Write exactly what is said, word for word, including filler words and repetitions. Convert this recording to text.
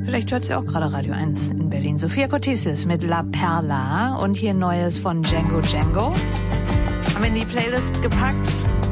Vielleicht hört sie auch gerade Radio eins in Berlin. Sophia Kottis mit La Perla und hier Neues von Django Django. Haben wir in die Playlist gepackt.